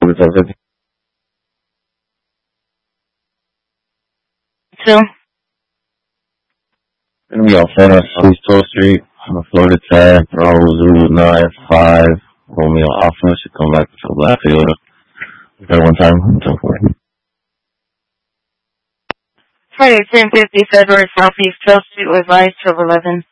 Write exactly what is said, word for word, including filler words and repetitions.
Florida ten fifty. Two. Gonna be on front of Southeast twelfth Street, on Florida ten, Bravo Zulu nine five, Romeo Alpha, should come back to Black Toyota. That one time, until four. Friday ten fifty, February Southeast twelfth Street, with Vice, twelve eleven.